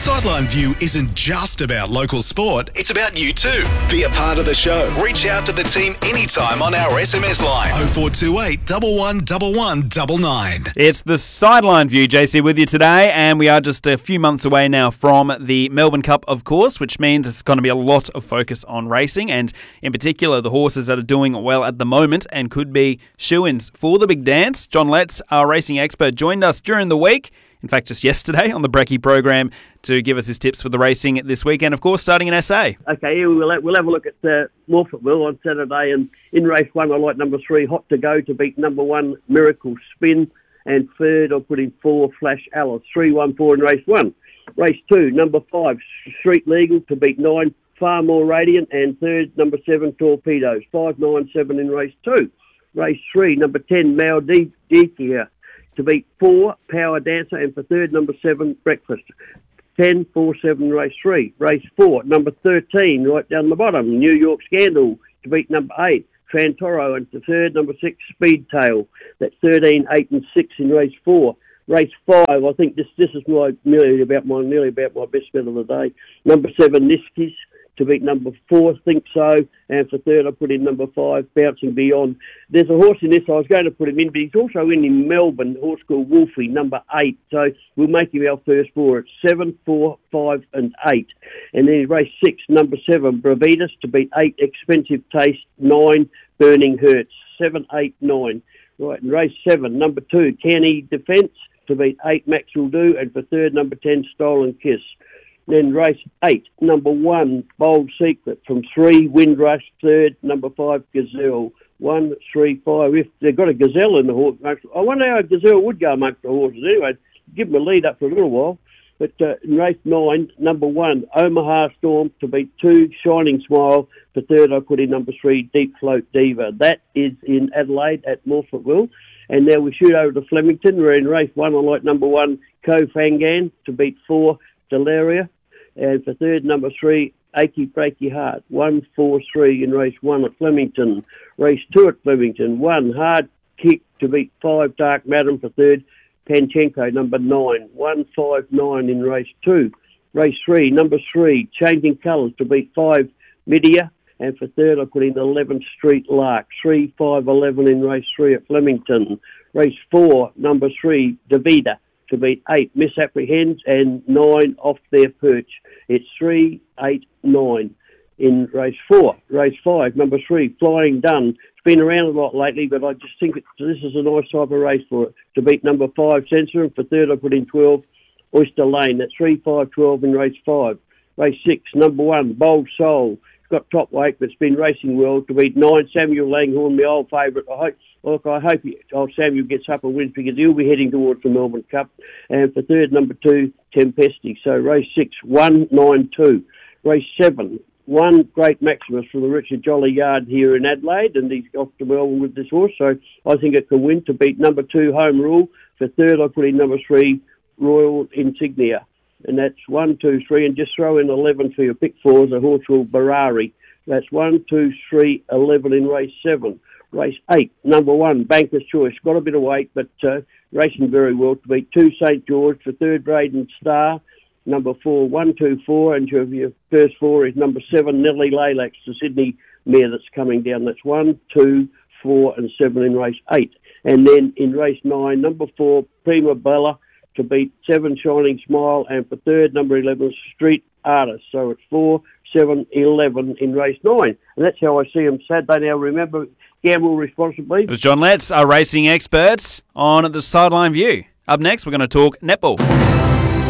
Sideline View isn't just about local sport, it's about you too. Be a part of the show. Reach out to the team anytime on our SMS line 0428 111199. It's the Sideline View, JC, with you today, and we are just a few months away now from the Melbourne Cup, of course, which means it's going to be a lot of focus on racing, and in particular the horses that are doing well at the moment and could be shoo-ins for the big dance. John Letts, our racing expert, joined us during the week, in fact just yesterday on the Brecky program, to give us his tips for the racing this weekend, of course, starting in SA. Okay, yeah, we'll have a look at Morphettville on Saturday, and in race 1 I like number 3, Hot to Go, to beat number 1, Miracle Spin, and third I'll put in 4, Flash Alice, 3-1-4 in race 1. Race 2, number 5, Street Legal, to beat 9, Far More Radiant, and third, number 7, Torpedoes, 5-9-7 in race 2. Race 3, number 10, Mao Dikia, to beat 4, Power Dancer, and for third, number 7, Breakfast. 10-4-7 race 3. Race 4, number 13, right down the bottom, New York Scandal, to beat number 8, Trantoro, and for third, number 6, Speedtail. That's 13, 8 and 6 in race 4. Race 5, I think this is nearly about my best bet of the day. Number 7, Niskis, to beat number 4, Think So, and for third I put in number 5, Bouncing Beyond. There's a horse in this, I was going to put him in, but he's also in Melbourne, a horse called Wolfie, number 8, so we'll make him our first 4 at 7, 4, 5 and 8. And then in race 6, number 7, Bravitas, to beat 8, Expensive Taste, 9, Burning Hurts, 7, 8, 9. Right, in race 7, number 2, Canny Defence, to beat 8, Max Will Do, and for third, number 10, Stolen Kiss. Then race 8, number 1, Bold Secret, from 3, Windrush, third, number 5, Gazelle, 1, 3, 5. If they've got a Gazelle in the horse, I wonder how a Gazelle would go amongst the horses. Anyway, give them a lead up for a little while. But in race 9, number 1, Omaha Storm, to beat 2, Shining Smile. For third, I put in number 3, Deep Float Diva. That is in Adelaide at Morphettville. And now we shoot over to Flemington. We're in race 1. I like number 1, Ko Fangan, to beat 4, Delaria. And for third, number 3, Achy Breaky Heart, 1, 4, 3 in race 1 at Flemington. Race 2 at Flemington, 1, Hard Kick, to beat 5, Dark Madam. For third, Panchenko, number 9, 1, 5, 9 in race 2. Race 3, number 3, Changing Colours, to beat 5, Midia. And for third, I put in 11, Street Lark, 3, 5, 11 in race 3 at Flemington. Race 4, number 3, Davida, to beat 8, Misapprehends, and 9, Off Their Perch. It's 3, 8, 9 in race 4. Race 5, number 3, Flying Dun. It's been around a lot lately, but I just think this is a nice type of race for it. To beat number 5, Censor, and for third, I put in 12, Oyster Lane. That's 3, 5, 12 in race 5. Race 6, number 1, Bold Soul. It's got top weight, but it's been racing well. To beat 9, Samuel Langhorne, my old favourite. I hope Samuel gets up and wins, because he'll be heading towards the Melbourne Cup. And for third, number 2, Tempesti. So race 6, 1, 9, 2. Race 7, 1, Great Maximus from the Richard Jolly Yard here in Adelaide, and he's off to Melbourne with this horse, so I think it can win. To beat number 2, Home Rule. For third, I put in number 3, Royal Insignia. And that's 1, 2, 3, and just throw in 11 for your pick 4 as a horse called Barari. That's 1, 2, 3, 11 in race 7. Race 8, number 1, Banker's Choice. Got a bit of weight, but racing very well. To beat 2, St. George. For third, Braden Star. Number 4, 1, 2, 4. And your first 4 is number 7, Nellie Laylax, the Sydney mare that's coming down. That's 1, 2, 4 and 7 in race 8. And then in race 9, number 4, Prima Bella, to beat 7, Shining Smile. And for third, number 11, Street Artist. So it's 4, 7, 11 in race 9. And that's how I see them Saturday. Now remember, gamble responsibly. It was John Letts, our racing experts, on the Sideline View. Up next, we're going to talk netball.